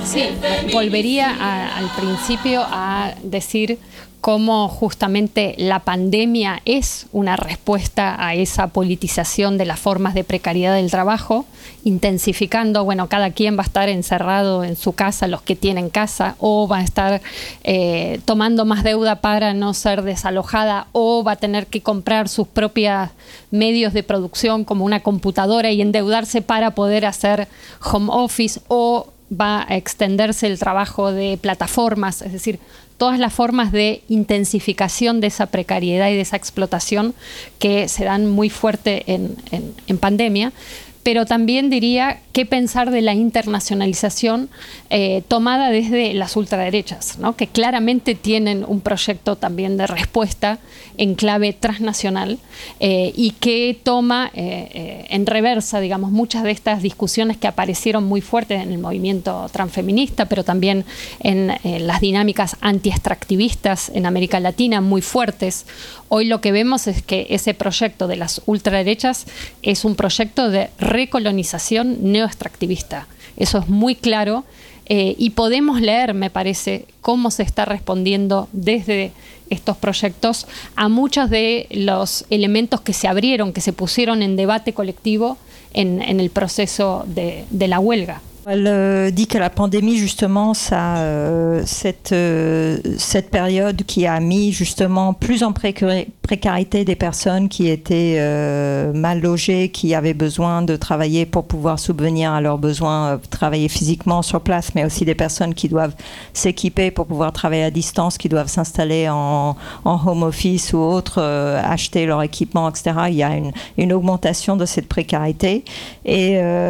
Sí, volvería al principio a decir cómo justamente la pandemia es una respuesta a esa politización de las formas de precariedad del trabajo, intensificando, bueno, cada quien va a estar encerrado en su casa, los que tienen casa, o va a estar tomando más deuda para no ser desalojada, o va a tener que comprar sus propios medios de producción como una computadora y endeudarse para poder hacer home office, o va a extenderse el trabajo de plataformas, es decir, todas las formas de intensificación de esa precariedad y de esa explotación que se dan muy fuerte en pandemia. Pero también diría qué pensar de la internacionalización tomada desde las ultraderechas, ¿no? Que claramente tienen un proyecto también de respuesta en clave transnacional y que toma en reversa, digamos, muchas de estas discusiones que aparecieron muy fuertes en el movimiento transfeminista, pero también en las dinámicas anti-extractivistas en América Latina, muy fuertes. Hoy lo que vemos es que ese proyecto de las ultraderechas es un proyecto de recolonización neoextractivista. Eso es muy claro y podemos leer, me parece, cómo se está respondiendo desde estos proyectos a muchos de los elementos que se abrieron, que se pusieron en debate colectivo en el proceso de la huelga. Elle dit que la pandémie, justement, cette période qui a mis justement plus en précarité des personnes qui étaient mal logées, qui avaient besoin de travailler pour pouvoir subvenir à leurs besoins, travailler physiquement sur place, mais aussi des personnes qui doivent s'équiper pour pouvoir travailler à distance, qui doivent s'installer en home office ou autre, acheter leur équipement, etc. Il y a une augmentation de cette précarité et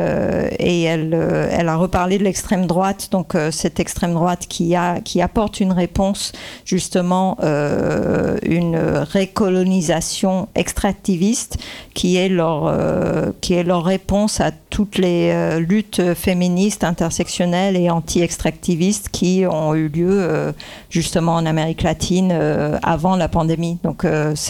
elle a reparlé de l'extrême droite, donc cette extrême droite qui apporte une réponse, justement une récolonisation extractiviste qui est leur réponse à toutes les luttes féministes, intersectionnelles et anti-extractivistes qui ont eu lieu justement en Amérique latine avant la pandémie, donc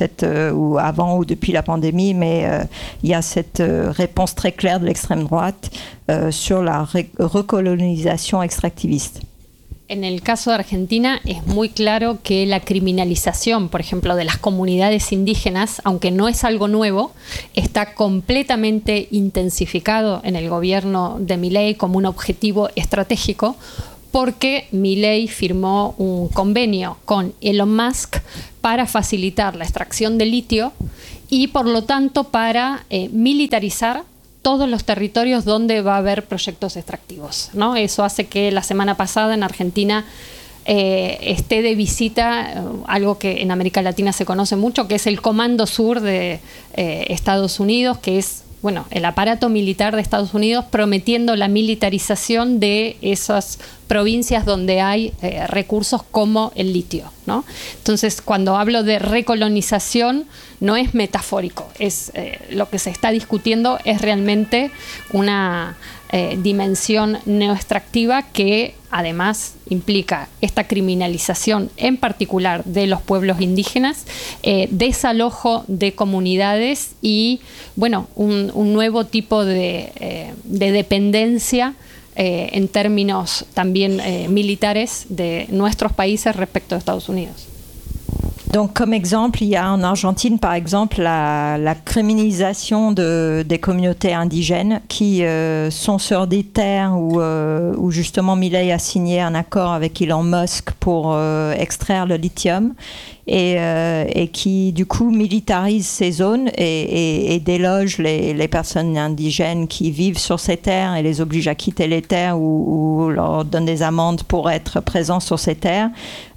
ou avant ou depuis la pandémie, mais il y a cette réponse très claire de l'extrême droite sur la recolonización extractivista. En el caso de Argentina es muy claro que la criminalización, por ejemplo, de las comunidades indígenas, aunque no es algo nuevo, está completamente intensificado en el gobierno de Milei como un objetivo estratégico, porque Milei firmó un convenio con Elon Musk para facilitar la extracción de litio y, por lo tanto, para militarizar todos los territorios donde va a haber proyectos extractivos, ¿no? Eso hace que la semana pasada en Argentina esté de visita algo que en América Latina se conoce mucho, que es el Comando Sur de Estados Unidos, que es, bueno, el aparato militar de Estados Unidos prometiendo la militarización de esas provincias donde hay recursos como el litio, ¿no? Entonces, cuando hablo de recolonización, no es metafórico, es lo que se está discutiendo es realmente una dimensión neoextractiva que además implica esta criminalización en particular de los pueblos indígenas, desalojo de comunidades y, bueno, un nuevo tipo de dependencia en términos también militares de nuestros países respecto a Estados Unidos. Donc, comme exemple, il y a en Argentine, par exemple, la criminalisation des communautés indigènes qui sont sur des terres où justement Milei a signé un accord avec Elon Musk pour extraire le lithium et qui, du coup, militarise ces zones et déloge les personnes indigènes qui vivent sur ces terres et les oblige à quitter les terres ou leur donne des amendes pour être présents sur ces terres.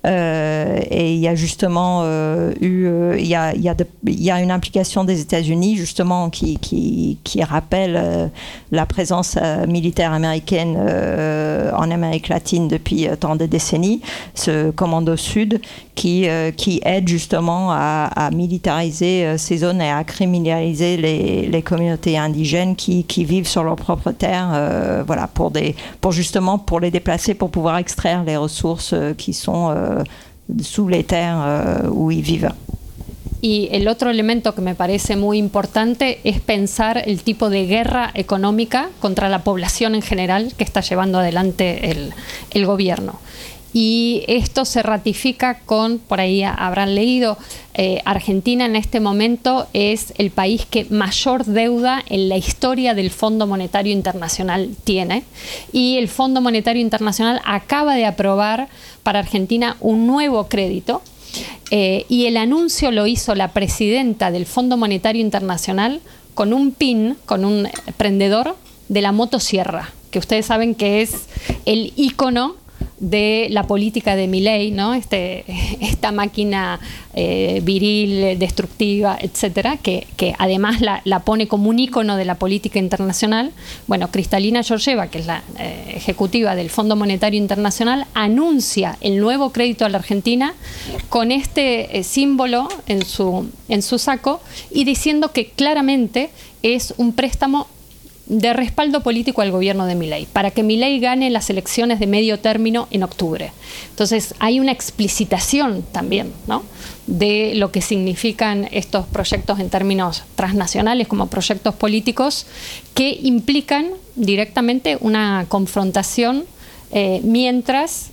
Et il y a justement il y a une implication des États-Unis justement qui rappelle la présence militaire américaine en Amérique latine depuis tant de décennies, ce commando sud qui aide justement à militariser ces zones et à criminaliser les communautés indigènes qui vivent sur leurs propres terres, voilà, pour justement pour les déplacer, pour pouvoir extraire les ressources qui sont sous les terres où ils vivent. Y el otro elemento que me parece muy importante es pensar el tipo de guerra económica contra la población en general que está llevando adelante el gobierno. Y esto se ratifica con, por ahí habrán leído, Argentina en este momento es el país que mayor deuda en la historia del Fondo Monetario Internacional tiene, y el Fondo Monetario Internacional acaba de aprobar para Argentina un nuevo crédito, y el anuncio lo hizo la presidenta del Fondo Monetario Internacional con un pin, con un prendedor de la motosierra, que ustedes saben que es el ícono de la política de Milei, ¿no? Esta máquina viril, destructiva, etcétera, que además la pone como un ícono de la política internacional. Bueno, Kristalina Georgieva, que es la ejecutiva del Fondo Monetario Internacional, anuncia el nuevo crédito a la Argentina con este símbolo en su saco, y diciendo que claramente es un préstamo de respaldo político al gobierno de Milei, para que Milei gane las elecciones de medio término en octubre. Entonces hay una explicitación también, ¿no?, de lo que significan estos proyectos en términos transnacionales como proyectos políticos, que implican directamente una confrontación mientras,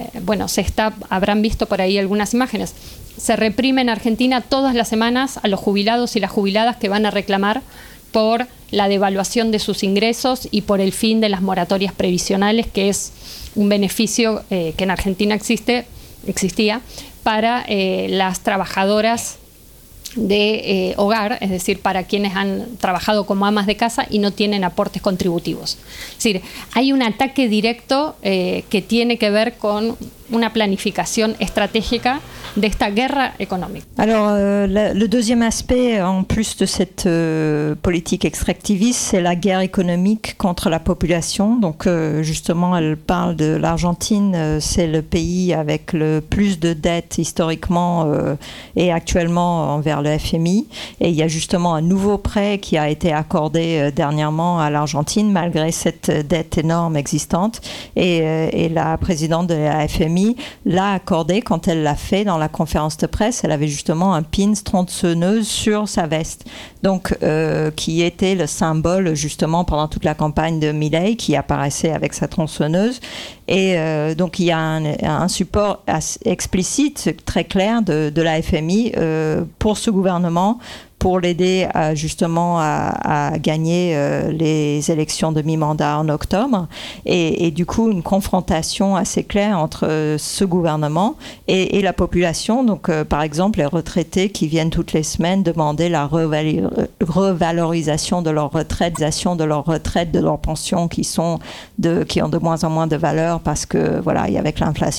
habrán visto por ahí algunas imágenes, se reprime en Argentina todas las semanas a los jubilados y las jubiladas que van a reclamar por la devaluación de sus ingresos y por el fin de las moratorias previsionales, que es un beneficio que en Argentina existía para las trabajadoras de hogar, es decir, para quienes han trabajado como amas de casa y no tienen aportes contributivos. Es decir, hay un ataque directo que tiene que ver con una planificación estratégica de esta guerra économique. Alors, le deuxième aspect, en plus de cette politique extractiviste, c'est la guerre économique contre la population. Donc, justement, elle parle de l'Argentine, c'est le pays avec le plus de dettes historiquement et actuellement envers le FMI. Et il y a justement un nouveau prêt qui a été accordé dernièrement à l'Argentine, malgré cette dette énorme existante. Et la présidente de la FMI l'a accordé quand elle l'a fait dans la conférence de presse. Elle avait justement un pin tronçonneuse sur sa veste, donc qui était le symbole justement pendant toute la campagne de Milei, qui apparaissait avec sa tronçonneuse. Et donc il y a un support explicite, très clair de la FMI pour ce gouvernement, pour l'aider justement à gagner les élections de mi-mandat en octobre, et du coup une confrontation assez claire entre ce gouvernement et la population. Donc par exemple les retraités qui viennent toutes les semaines demander la revalorisation de leur retraite, de leurs pensions qui ont de moins en moins de valeur parce que voilà, et avec l'inflation